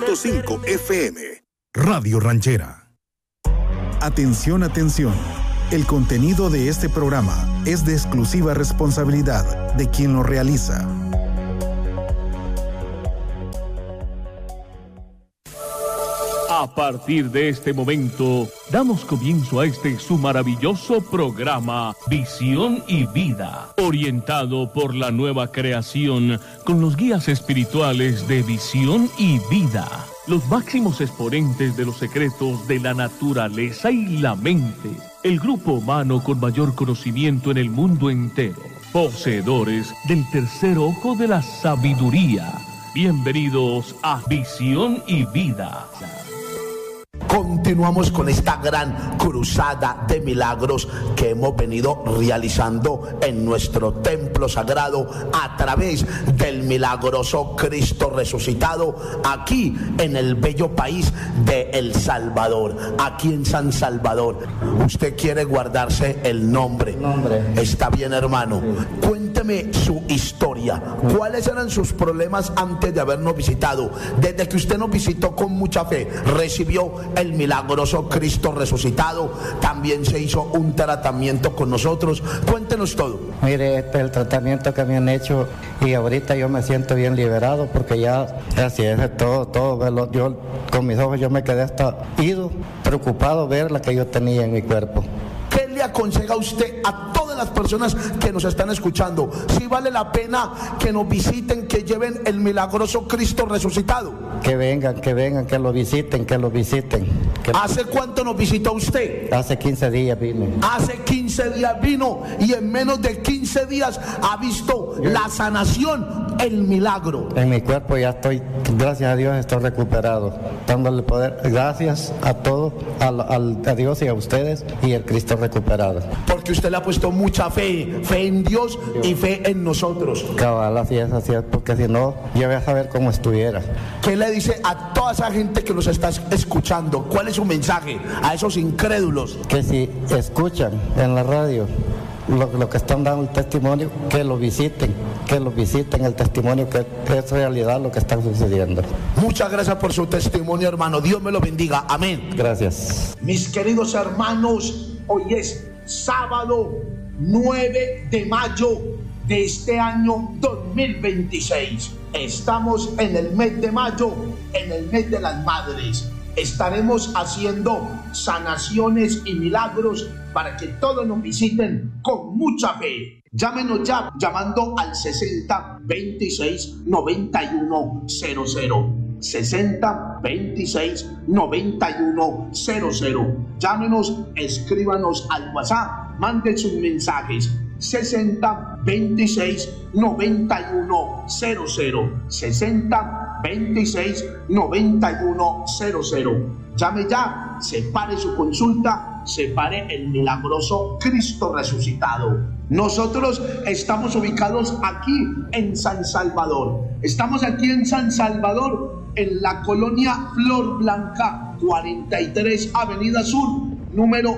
92.5 FM. Radio Ranchera. Atención, atención. El contenido de este programa es de exclusiva responsabilidad de quien lo realiza. A partir de este momento, damos comienzo a su maravilloso programa Visión y Vida, orientado por la nueva creación con los guías espirituales de Visión y Vida, los máximos exponentes de los secretos de la naturaleza y la mente, el grupo humano con mayor conocimiento en el mundo entero, poseedores del tercer ojo de la sabiduría. Bienvenidos a Visión y Vida. Continuamos con esta gran cruzada de milagros que hemos venido realizando en nuestro templo sagrado a través del milagroso Cristo resucitado aquí en el bello país de El Salvador, aquí en San Salvador. Usted quiere guardarse el nombre. Está bien, hermano. Cuénteme su historia. ¿Cuáles eran sus problemas antes de habernos visitado? Desde que usted nos visitó con mucha fe, recibió el milagroso Cristo resucitado, también se hizo un tratamiento con nosotros. Cuéntenos todo. Mire, el tratamiento que me han hecho, y ahorita yo me siento bien liberado, porque ya, así es, todo, yo con mis ojos yo me quedé hasta ido, preocupado ver la que yo tenía en mi cuerpo. ¿Qué le aconseja usted a todas las personas que nos están escuchando? Si vale la pena que nos visiten, que lleven el milagroso Cristo resucitado. Que vengan, que lo visiten, ¿Hace cuánto nos visitó usted? Hace 15 días vine. Hace 15 días vino, y en menos de 15 días ha visto la sanación, el milagro. En mi cuerpo ya estoy, gracias a Dios, estoy recuperado, dándole poder, gracias a todos, a Dios y a ustedes, y el Cristo recuperado. Porque usted le ha puesto mucha fe en Dios y fe en nosotros. Cabal, así es, porque si no, yo voy a saber cómo estuviera. ¿Qué le dice a toda esa gente que nos está escuchando? ¿Cuál es su mensaje a esos incrédulos? Que si escuchan en la radio lo que están dando el testimonio, que lo visiten el testimonio, que es realidad lo que está sucediendo. Muchas gracias por su testimonio, hermano. Dios me lo bendiga. Amén. Gracias. Mis queridos hermanos, hoy es sábado 9 de mayo de este año 2026. Estamos en el mes de mayo, en el mes de las madres. Estaremos haciendo sanaciones y milagros para que todos nos visiten con mucha fe. Llámenos ya llamando al 60 26 91 00. 60 26 91 00. Llámenos, escríbanos al WhatsApp, manden sus mensajes. 60 26 91 00. 60 26 91 00. Llame ya, separe su consulta, separe el milagroso Cristo resucitado. Nosotros estamos ubicados aquí en San Salvador. Estamos aquí en San Salvador, en la colonia Flor Blanca, 43 Avenida Sur, número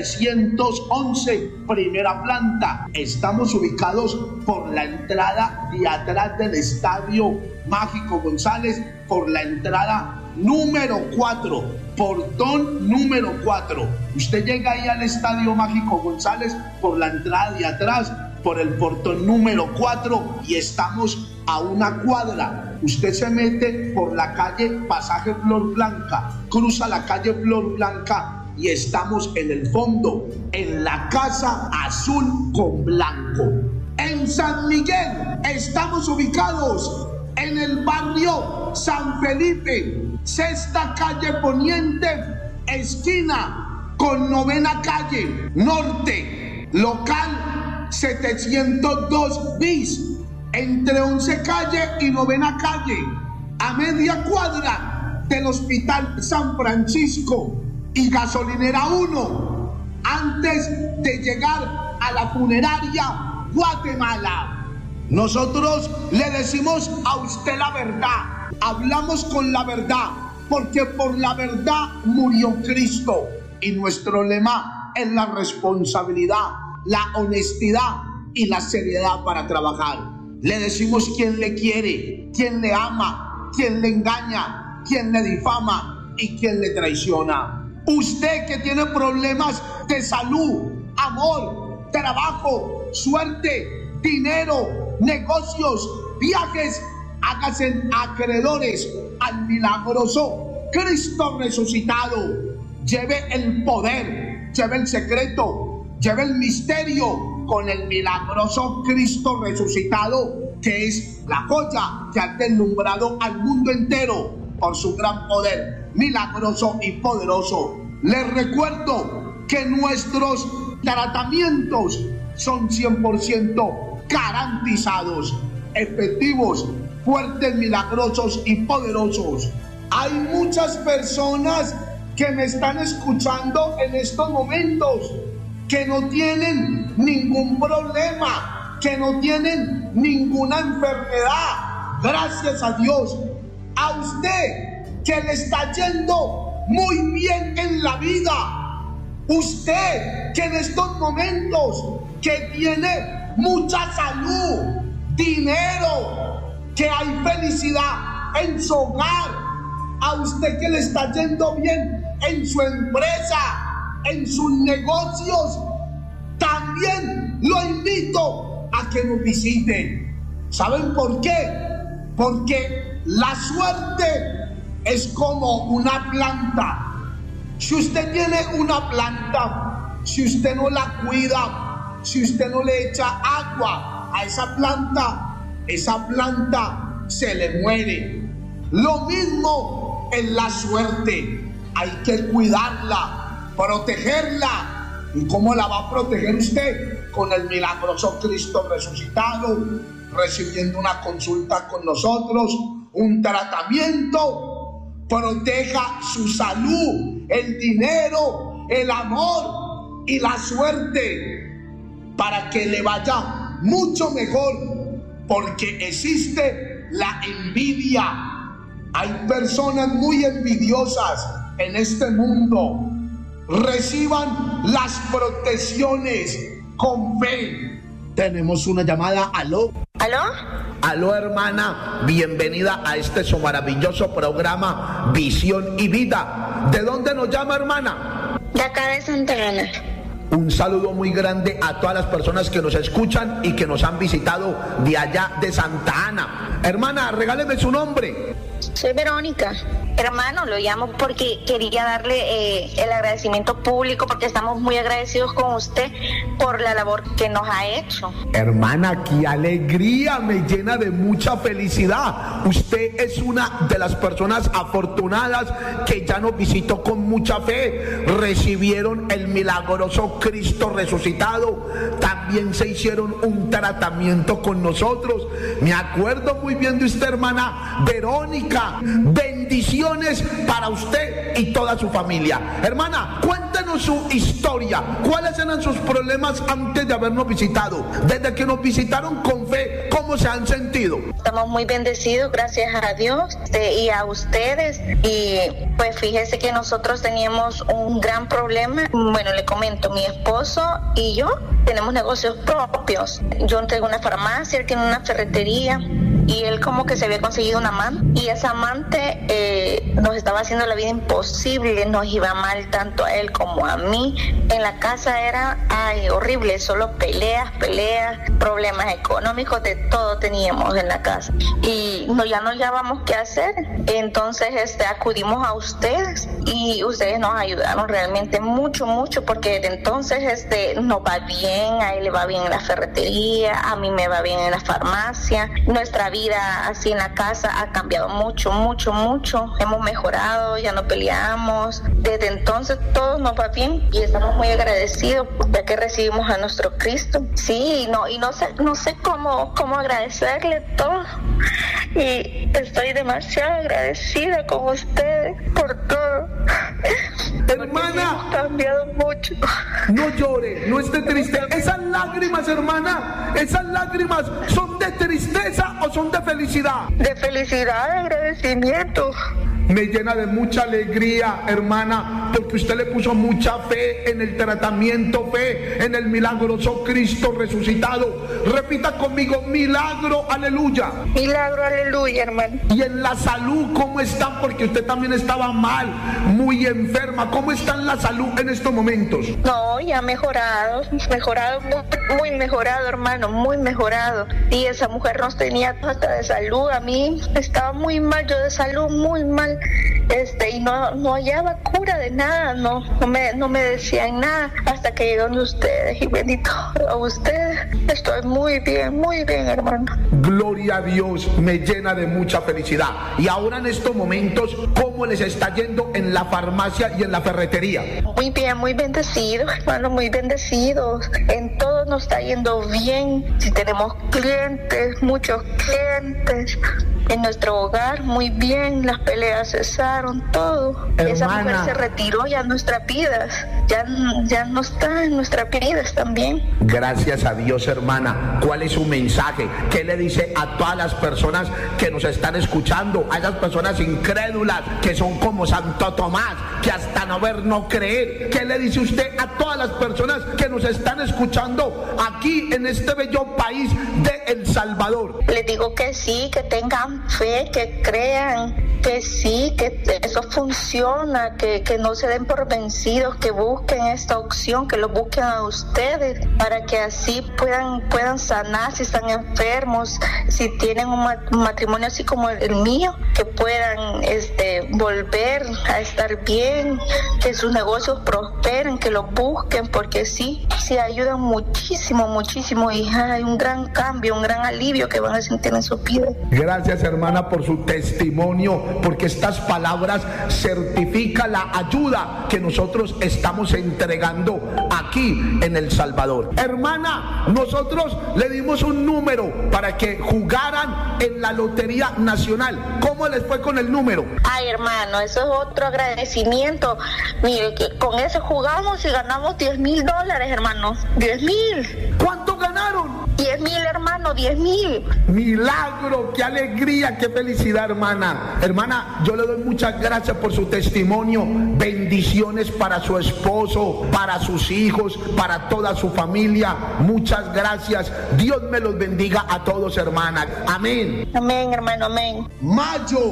311, primera planta. Estamos ubicados por la entrada de atrás del Estadio Mágico González, por la entrada número 4, portón número 4. Usted llega ahí al Estadio Mágico González por la entrada de atrás, por el portón número 4, y estamos a una cuadra. Usted se mete por la calle Pasaje Flor Blanca, cruza la calle Flor Blanca y estamos en el fondo, en la casa azul con blanco. En San Miguel estamos ubicados en el barrio San Felipe, sexta calle poniente, esquina con novena calle norte, local 702 bis, entre 11 calle y novena calle, a media cuadra del Hospital San Francisco y Gasolinera 1, antes de llegar a la funeraria Guatemala. Nosotros le decimos a usted la verdad, hablamos con la verdad, porque por la verdad murió Cristo, y nuestro lema es la responsabilidad, la honestidad y la seriedad para trabajar. Le decimos quién le quiere, quién le ama, quién le engaña, quien le difama y quien le traiciona. Usted que tiene problemas de salud, amor, trabajo, suerte, dinero, negocios, viajes, hágase acreedores al milagroso Cristo resucitado. Lleve el poder, lleve el secreto, lleve el misterio con el milagroso Cristo resucitado, que es la joya que ha deslumbrado al mundo entero por su gran poder milagroso y poderoso. Les recuerdo que nuestros tratamientos son 100% garantizados, efectivos, fuertes, milagrosos y poderosos. Hay muchas personas que me están escuchando en estos momentos que no tienen ningún problema, que no tienen ninguna enfermedad. Gracias a Dios. A usted que le está yendo muy bien en la vida, usted que en estos momentos que tiene mucha salud, dinero, que hay felicidad en su hogar, a usted que le está yendo bien en su empresa, en sus negocios, también lo invito a que nos visite. ¿Saben por qué? Porque la suerte es como una planta. Si usted tiene una planta, si usted no la cuida, si usted no le echa agua a esa planta se le muere. Lo mismo en la suerte. Hay que cuidarla, protegerla. ¿Y cómo la va a proteger usted? Con el milagroso Cristo resucitado, recibiendo una consulta con nosotros, un tratamiento. Proteja su salud, el dinero, el amor y la suerte, para que le vaya mucho mejor, porque existe la envidia. Hay personas muy envidiosas en este mundo. Reciban las protecciones con fe. Tenemos una llamada. ¿Aló? ¿Aló? Aló, hermana, bienvenida a este su maravilloso programa Visión y Vida. ¿De dónde nos llama, hermana? De acá de Santa Ana. Un saludo muy grande a todas las personas que nos escuchan y que nos han visitado de allá de Santa Ana. Hermana, regáleme su nombre. Soy Verónica. Hermano, lo llamo porque quería darle el agradecimiento público, porque estamos muy agradecidos con usted por la labor que nos ha hecho. Hermana, qué alegría, me llena de mucha felicidad. Usted es una de las personas afortunadas que ya nos visitó con mucha fe. Recibieron el milagroso Cristo resucitado. También se hicieron un tratamiento con nosotros. Me acuerdo muy bien de usted, hermana Verónica. Bendiciones para usted y toda su familia. Hermana, cuéntenos su historia. ¿Cuáles eran sus problemas antes de habernos visitado? Desde que nos visitaron con fe, ¿cómo se han sentido? Estamos muy bendecidos, gracias a Dios y a ustedes. Y pues fíjese que nosotros teníamos un gran problema. Bueno, le comento, mi esposo y yo tenemos negocios propios. Yo tengo una farmacia, él tiene una ferretería. Y él como que se había conseguido una amante, y esa amante nos estaba haciendo la vida imposible, nos iba mal tanto a él como a mí. En la casa era horrible, solo peleas, problemas económicos, de todo teníamos en la casa. Y ya no hallábamos qué hacer, entonces acudimos a ustedes y ustedes nos ayudaron realmente mucho, porque desde entonces nos va bien, a él le va bien en la ferretería, a mí me va bien en la farmacia. Nuestra vida así en la casa ha cambiado mucho, hemos mejorado, ya no peleamos. Desde entonces todo nos va bien y estamos muy agradecidos ya que recibimos a nuestro Cristo. Sí, no sé cómo agradecerle todo, y estoy demasiado agradecida con ustedes por todo. Hermana, hemos cambiado mucho. No llore, no esté triste. Esas lágrimas, hermana, esas lágrimas, ¿son de tristeza o son de felicidad? De felicidad, de agradecimiento. Me llena de mucha alegría, hermana, porque usted le puso mucha fe en el tratamiento, fe en el milagroso Cristo resucitado. Repita conmigo, milagro, aleluya. Milagro, aleluya, hermano. Y en la salud, ¿cómo están? Porque usted también estaba mal, muy enferma. ¿Cómo está en la salud en estos momentos? No, ya mejorado, muy mejorado, hermano, muy mejorado. Y esa mujer nos tenía hasta de salud. A mí estaba muy mal, yo de salud, muy mal. Y no hallaba cura de nada, no me decían nada hasta que llegaron ustedes, y bendito a ustedes, estoy muy bien, hermano. Gloria a Dios, me llena de mucha felicidad. Y ahora en estos momentos, ¿cómo les está yendo en la farmacia y en la ferretería? Muy bien, muy bendecidos, hermano, muy bendecidos. En todo nos está yendo bien. Si tenemos clientes, muchos clientes. En nuestro hogar, muy bien, las peleas cesaron, todo. Hermana, esa mujer se retiró ya en nuestras vidas, ya no está en nuestras vidas también. Gracias a Dios, hermana. ¿Cuál es su mensaje? ¿Qué le dice a todas las personas que nos están escuchando? A esas personas incrédulas que son como Santo Tomás, que hasta no ver, no creer. ¿Qué le dice usted a todas las personas que nos están escuchando aquí en este bello país de El Salvador? Les digo que sí, que tengan fe, que crean, que sí, que eso funciona, que no se den por vencidos, que busquen esta opción, que lo busquen a ustedes para que así puedan sanar si están enfermos, si tienen un matrimonio así como el mío, que puedan volver a estar bien, que sus negocios prosperen, que los busquen, porque sí ayudan muchísimo y hay un gran cambio, un gran alivio que van a sentir en su vida. Gracias, hermana, por su testimonio, porque estas palabras certifican la ayuda que nosotros estamos entregando aquí en El Salvador. Hermana, nosotros le dimos un número para que jugaran en la Lotería Nacional. ¿Cómo les fue con el número? Ay, hermano, eso es otro agradecimiento. Mire, que con eso jugamos y ganamos $10,000, hermano. 10,000. ¿Cuánto ganaron? 10,000, hermano, 10,000. Milagro, qué alegría, qué felicidad, hermana. Hermana, yo le doy muchas gracias por su testimonio. Bendiciones para su esposo, para sus hijos, para toda su familia. Muchas gracias. Dios me los bendiga a todos, hermana. Amén. Amén, hermano, amén. Mayo,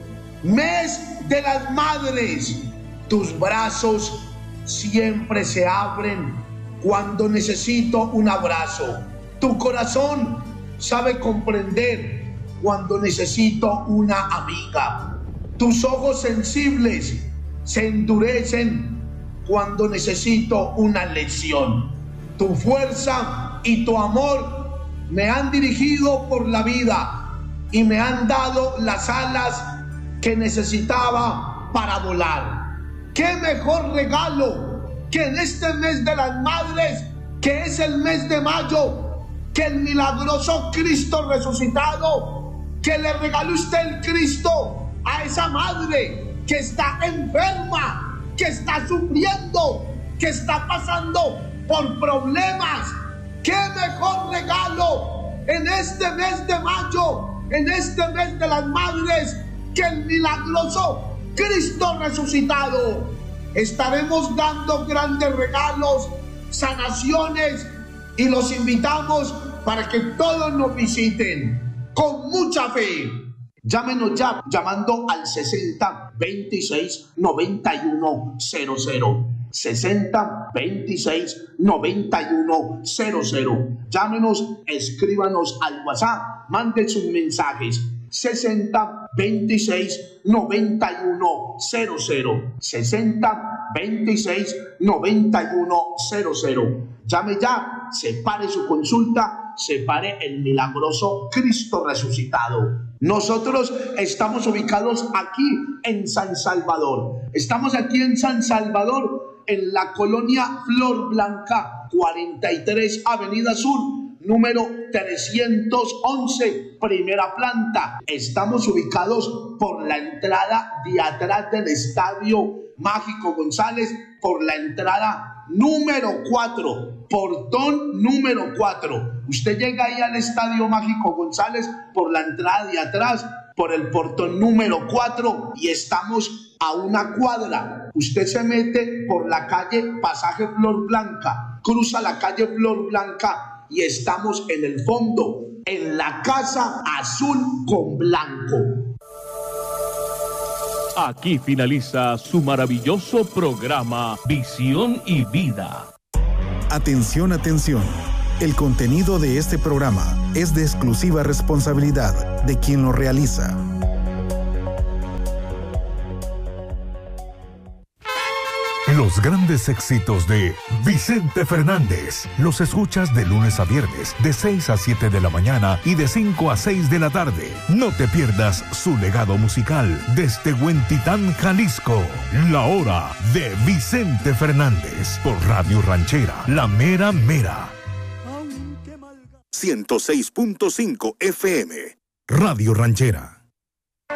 mes de las madres. Tus brazos siempre se abren cuando necesito un abrazo. Tu corazón sabe comprender cuando necesito una amiga. Tus ojos sensibles se endurecen cuando necesito una lección. Tu fuerza y tu amor me han dirigido por la vida y me han dado las alas que necesitaba para volar. ¿Qué mejor regalo que en este mes de las madres, que es el mes de mayo, que el milagroso Cristo resucitado, que le regale usted el Cristo a esa madre que está enferma, que está sufriendo, que está pasando por problemas? ¿Qué mejor regalo en este mes de mayo, en este mes de las madres, que el milagroso Cristo resucitado? Estaremos dando grandes regalos, sanaciones, y los invitamos para que todos nos visiten con mucha fe. Llámenos ya llamando al 60 26 91 00. 60 26 91 00. Llámenos, escríbanos al WhatsApp, manden sus mensajes. 60 26 91 00. 60 26 91 00. Llame ya, separe su consulta, separe el milagroso Cristo resucitado. Nosotros estamos ubicados aquí en San Salvador. Estamos aquí en San Salvador, en la colonia Flor Blanca, 43 Avenida Sur, número 311, primera planta. Estamos ubicados por la entrada de atrás del Estadio Mágico González, por la entrada número 4, portón número 4. Usted llega ahí al Estadio Mágico González por la entrada de atrás, por el portón número 4 y estamos a una cuadra. Usted se mete por la calle Pasaje Flor Blanca, cruza la calle Flor Blanca y estamos en el fondo, en la casa azul con blanco. Aquí finaliza su maravilloso programa Visión y Vida. Atención, atención. El contenido de este programa es de exclusiva responsabilidad de quien lo realiza. Los grandes éxitos de Vicente Fernández los escuchas de lunes a viernes de 6 a 7 de la mañana y de 5 a 6 de la tarde. No te pierdas su legado musical desde Huentitán, Jalisco. La hora de Vicente Fernández por Radio Ranchera, la mera mera. 106.5 FM, Radio Ranchera.